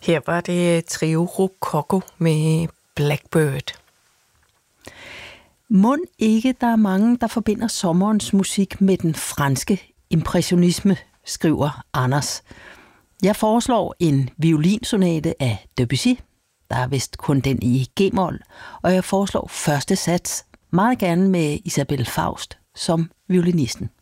Her var det Trio Rococo med Blackbird. Mon ikke, der er mange, der forbinder sommerens musik med den franske impressionisme, skriver Anders. Jeg foreslår en violinsonate af Debussy. Der er vist kun den i G-mol. Og jeg foreslår første sats, meget gerne med Isabelle Faust som violinisten.